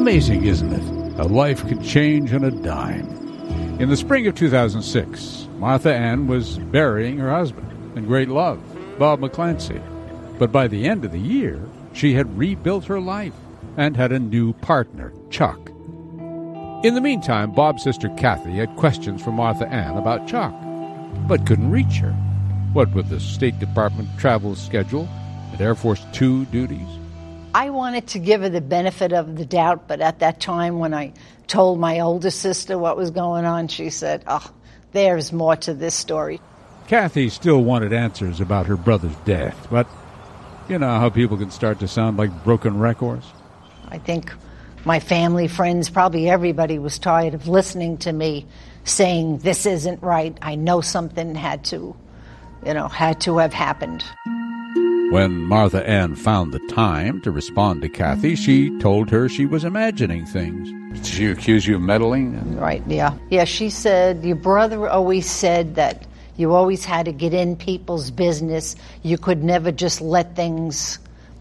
Amazing, isn't it? A life could change on a dime. In the spring of 2006, Martha Ann was burying her husband and great love, Bob McClancy. But by the end of the year, she had rebuilt her life and had a new partner, Chuck. In the meantime, Bob's sister Kathy had questions for Martha Ann about Chuck, but couldn't reach her. What with the State Department travel schedule and Air Force Two duties? I wanted to give her the benefit of the doubt, but at that time when I told my older sister what was going on, she said, there's more to this story. Kathy still wanted answers about her brother's death, but you know how people can start to sound like broken records? I think my family, friends, probably everybody was tired of listening to me saying, this isn't right. I know something had to have happened. When Martha Ann found the time to respond to Kathy, she told her she was imagining things. Did she accuse you of meddling? Right, yeah. Yeah, she said, your brother always said that you always had to get in people's business. You could never just let things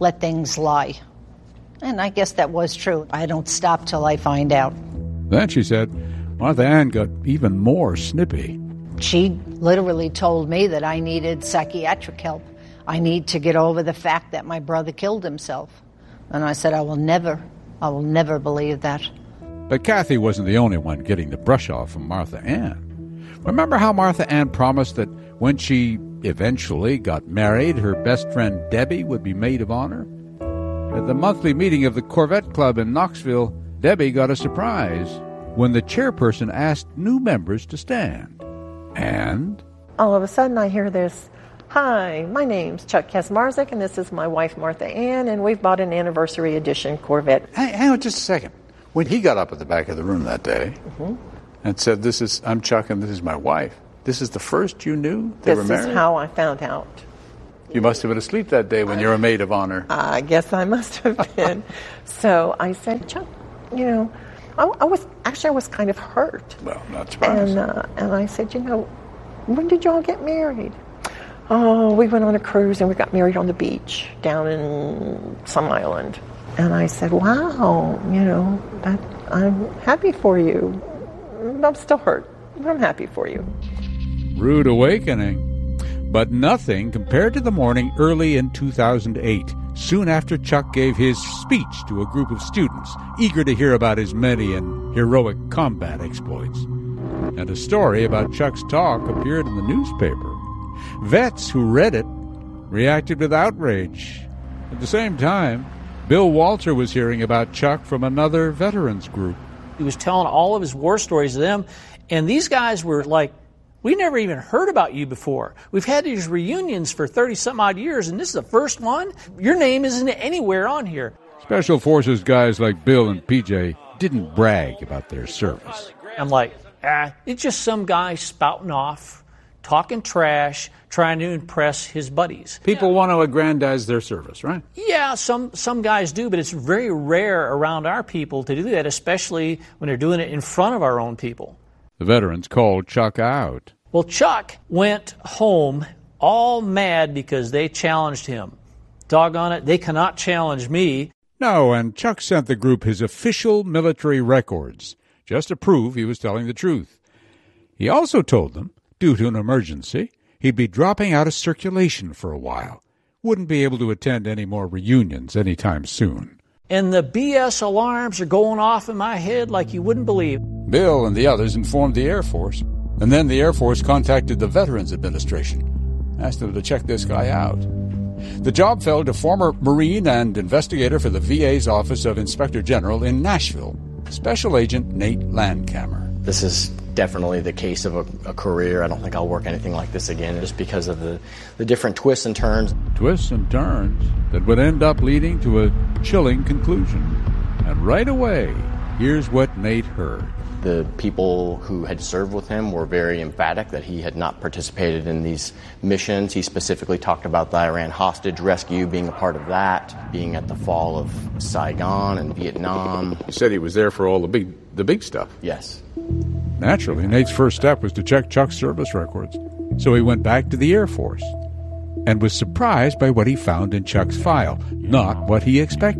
lie. And I guess that was true. I don't stop till I find out. Then she said, Martha Ann got even more snippy. She literally told me that I needed psychiatric help. I need to get over the fact that my brother killed himself. And I said, I will never believe that. But Kathy wasn't the only one getting the brush off from Martha Ann. Remember how Martha Ann promised that when she eventually got married, her best friend Debbie would be maid of honor? At the monthly meeting of the Corvette Club in Knoxville, Debbie got a surprise when the chairperson asked new members to stand. And all of a sudden I hear this, hi, my name's Chuck Kaczmarzyk, and this is my wife Martha Ann, and we've bought an anniversary edition Corvette. Hang on just a second. When he got up at the back of the room that day and said, I'm Chuck and this is my wife, this is the first you knew they were married? This is how I found out. You must have been asleep that day when you were maid of honor. I guess I must have been. So I said, Chuck, I was kind of hurt. Well, not surprised. And I said, when did y'all get married? Oh, we went on a cruise and we got married on the beach down in some island. And I said, wow, I'm happy for you. I'm still hurt, but I'm happy for you. Rude awakening. But nothing compared to the morning early in 2008, soon after Chuck gave his speech to a group of students eager to hear about his many and heroic combat exploits. And a story about Chuck's talk appeared in the newspaper. Vets who read it reacted with outrage. At the same time, Bill Walter was hearing about Chuck from another veterans group. He was telling all of his war stories to them, and these guys were like, we never even heard about you before. We've had these reunions for 30-some-odd years, and this is the first one? Your name isn't anywhere on here. Special Forces guys like Bill and PJ didn't brag about their service. I'm like, it's just some guy spouting off, talking trash, trying to impress his buddies. People want to aggrandize their service, right? Yeah, some guys do, but it's very rare around our people to do that, especially when they're doing it in front of our own people. The veterans called Chuck out. Well, Chuck went home all mad because they challenged him. Doggone it, they cannot challenge me. No, and Chuck sent the group his official military records, just to prove he was telling the truth. He also told them, due to an emergency, he'd be dropping out of circulation for a while. Wouldn't be able to attend any more reunions anytime soon. And the BS alarms are going off in my head like you wouldn't believe. Bill and the others informed the Air Force, and then the Air Force contacted the Veterans Administration, asked them to check this guy out. The job fell to former Marine and investigator for the VA's Office of Inspector General in Nashville, Special Agent Nate Landkamer. This is definitely the case of a career. I don't think I'll work anything like this again, just because of the different twists and turns. Twists and turns that would end up leading to a chilling conclusion. And right away, here's what Nate heard. The people who had served with him were very emphatic that he had not participated in these missions. He specifically talked about the Iran hostage rescue, being a part of that, being at the fall of Saigon and Vietnam. He said he was there for all the big stuff. Yes. Naturally, Nate's first step was to check Chuck's service records. So he went back to the Air Force and was surprised by what he found in Chuck's file, not what he expected.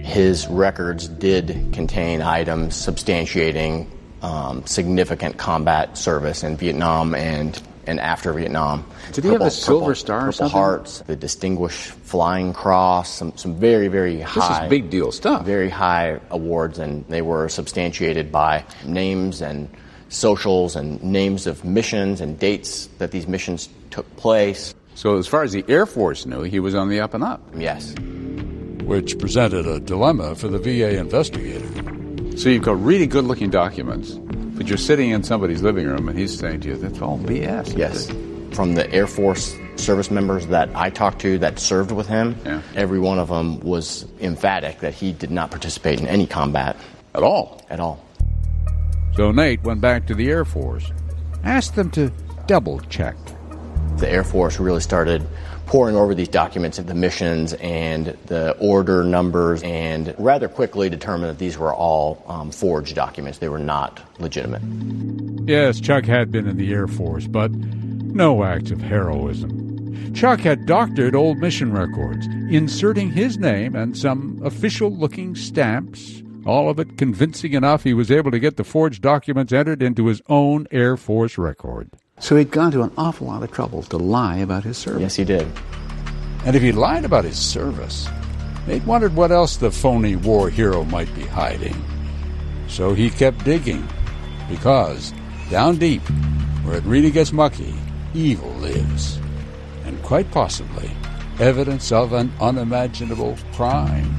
His records did contain items substantiating significant combat service in Vietnam and after Vietnam. Did he have a Silver Star or Purple something? Hearts, the Distinguished Flying Cross, some very, very high... This is big deal stuff. Very high awards, and they were substantiated by names and socials and names of missions and dates that these missions took place. So as far as the Air Force knew, he was on the up and up. Yes. Which presented a dilemma for the VA investigator. So you've got really good-looking documents, but you're sitting in somebody's living room and he's saying to you, that's all BS. Yes. From the Air Force service members that I talked to that served with him, every one of them was emphatic that he did not participate in any combat. At all? At all. So Nate went back to the Air Force, asked them to double-check. The Air Force really started poring over these documents of the missions and the order numbers, and rather quickly determined that these were all forged documents. They were not legitimate. Yes, Chuck had been in the Air Force, but no acts of heroism. Chuck had doctored old mission records, inserting his name and some official-looking stamps, all of it convincing enough he was able to get the forged documents entered into his own Air Force record. So he'd gone to an awful lot of trouble to lie about his service. Yes, he did. And if he lied about his service, Nate wondered what else the phony war hero might be hiding. So he kept digging, because down deep, where it really gets mucky, evil lives. And quite possibly, evidence of an unimaginable crime.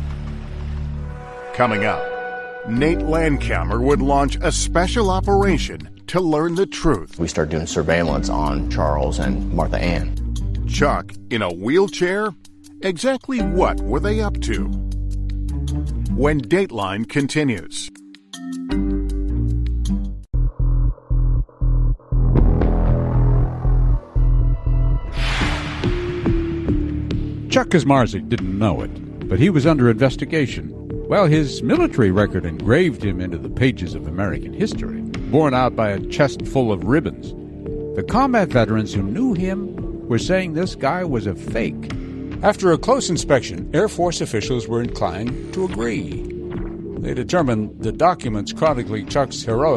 Coming up, Nate Landkammer would launch a special operation to learn the truth. We started doing surveillance on Charles and Martha Ann. Chuck in a wheelchair? Exactly what were they up to? When Dateline continues. Chuck Kaczmarzyk didn't know it, but he was under investigation. Well, his military record engraved him into the pages of American history, borne out by a chest full of ribbons. The combat veterans who knew him were saying this guy was a fake. After a close inspection, Air Force officials were inclined to agree. They determined the documents chronicling Chuck's heroic